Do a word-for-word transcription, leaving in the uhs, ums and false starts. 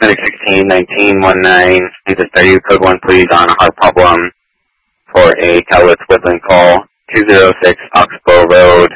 Medic sixteen nineteen nineteen, need to study code one please on a heart problem for a Cowlitz Woodland call, two oh six Oxbow Road,